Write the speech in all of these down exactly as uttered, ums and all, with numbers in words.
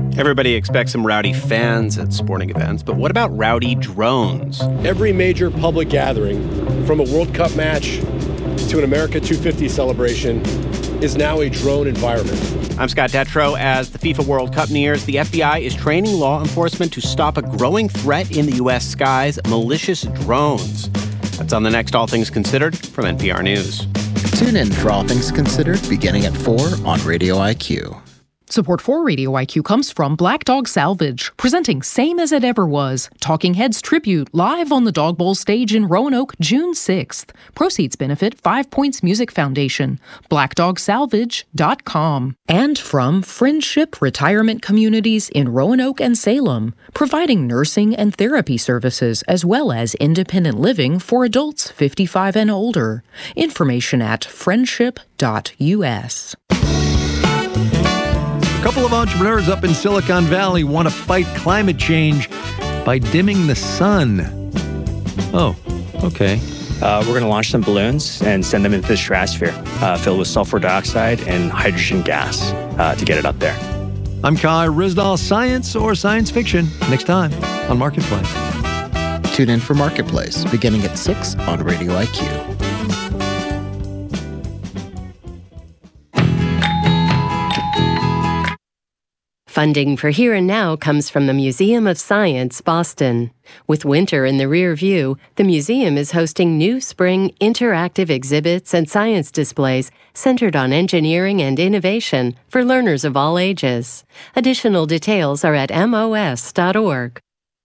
Everybody expects some rowdy fans at sporting events, but what about rowdy drones? Every major public gathering, from a World Cup match to an America two fifty celebration, is now a drone environment. I'm Scott Detrow. As the FIFA World Cup nears, the F B I is training law enforcement to stop a growing threat in the U S skies, malicious drones. That's on the next All Things Considered from N P R News. Tune in for All Things Considered beginning at four on Radio I Q. Support for Radio I Q comes from Black Dog Salvage, presenting Same As It Ever Was, Talking Heads Tribute, live on the Dog Bowl stage in Roanoke, June sixth. Proceeds benefit Five Points Music Foundation, black dog salvage dot com. And from Friendship Retirement Communities in Roanoke and Salem, providing nursing and therapy services as well as independent living for adults fifty-five and older. Information at friendship dot U S. A couple of entrepreneurs up in Silicon Valley want to fight climate change by dimming the sun. Oh, okay. Uh, we're going to launch some balloons and send them into the stratosphere, uh, filled with sulfur dioxide and hydrogen gas uh, to get it up there. I'm Kai Rizdal. Science or science fiction? Next time on Marketplace. Tune in for Marketplace beginning at six on Radio I Q. Funding for Here and Now comes from the Museum of Science, Boston. With winter in the rear view, the museum is hosting new spring interactive exhibits and science displays centered on engineering and innovation for learners of all ages. Additional details are at M O S dot org.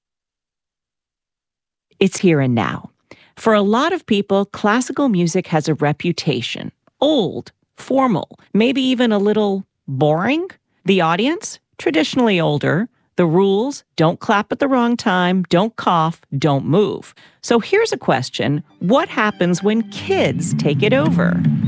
It's Here and Now. For a lot of people, classical music has a reputation. Old, formal, maybe even a little boring. The audience? Traditionally older. The rules: don't clap at the wrong time, don't cough, don't move. So here's a question. What happens when kids take it over?